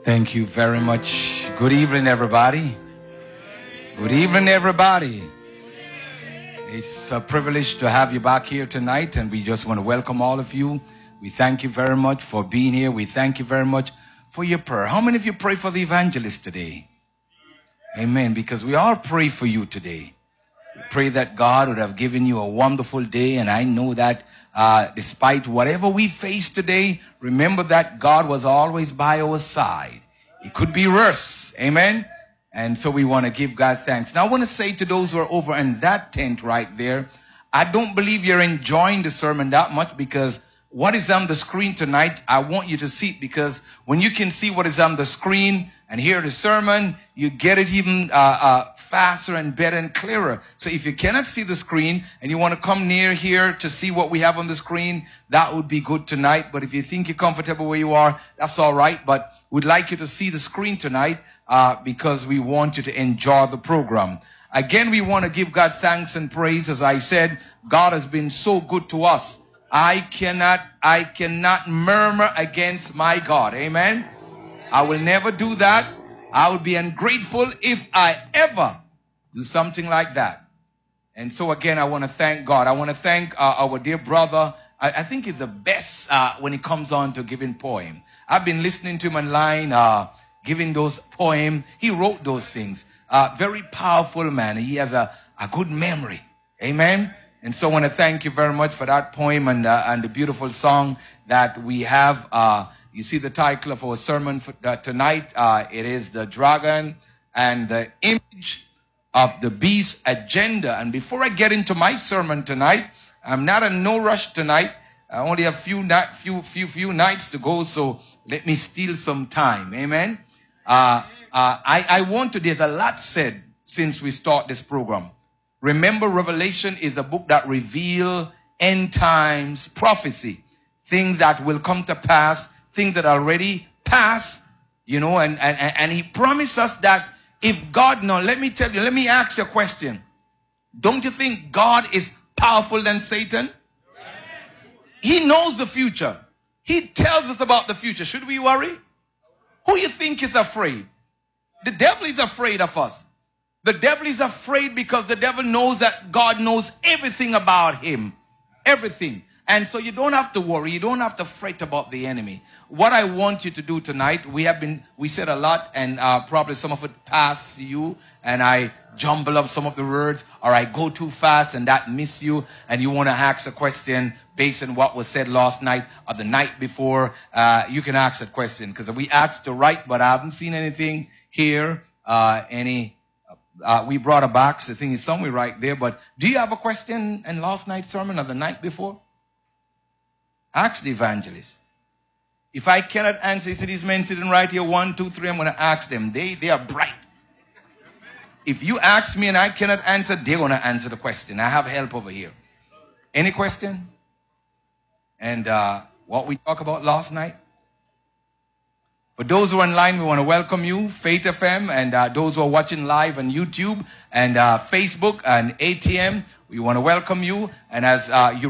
Thank you very much. Good evening, everybody. Good evening, everybody. It's a privilege to have you back here tonight, and we just want to welcome all of you. We thank you very much for being here. We thank you very much for your prayer. How many of you pray for the evangelist today? Amen. Because we all pray for you today. We pray that God would have given you a wonderful day, and I know that despite whatever we face today, remember that God was always by our side. It could be worse. Amen. And so we want to give God thanks. Now I want to say to those who are over in that tent right there, I don't believe you're enjoying the sermon that much, because what is on the screen tonight, I want you to see it, because when you can see what is on the screen and hear the sermon, you get it even faster and better and clearer. So if you cannot see the screen and you want to come near here to see what we have on the screen, that would be good tonight. But if you think you're comfortable where you are, that's all right. But we'd like you to see the screen tonight because we want you to enjoy the program. Again, we want to give God thanks and praise. As I said, God has been so good to us. I cannot murmur against my God. Amen. I will never do that. I would be ungrateful if I ever do something like that. And so again, I want to thank God. I want to thank our dear brother. I think he's the best when it comes on to giving poem. I've been listening to him online, giving those poems. He wrote those things. Very powerful man. He has a good memory. Amen. And so I want to thank you very much for that poem and the beautiful song that we have. You see the title of our sermon for tonight. It is The Dragon and the Image of the Beast Agenda. And before I get into my sermon tonight, I'm not in no rush tonight. I only have few nights to go, so let me steal some time. Amen. I want to, there's a lot said since we start this program. Remember, Revelation is a book that reveals end times prophecy, things that will come to pass, things that already passed, you know, and he promised us that if God, now let me tell you, let me ask you a question. Don't you think God is powerful than Satan? He knows the future. He tells us about the future. Should we worry? Who you think is afraid? The devil is afraid of us. The devil is afraid because the devil knows that God knows everything about him. Everything. And so you don't have to worry. You don't have to fret about the enemy. What I want you to do tonight, we said a lot, and probably some of it passed you, and I jumble up some of the words, or I go too fast and that miss you, and you want to ask a question based on what was said last night or the night before. You can ask a question, because we asked to write, but I haven't seen anything here, we brought a box. The thing is somewhere right there. But do you have a question in last night's sermon or the night before? Ask the evangelist. If I cannot answer, see these men sitting right here, 1, 2, 3, I'm going to ask them. They are bright. If you ask me and I cannot answer, they're going to answer the question. I have help over here. Any question? And what we talked about last night? For those who are online, we want to welcome you, Faith FM, and those who are watching live on YouTube and Facebook and ATM, we want to welcome you. And as you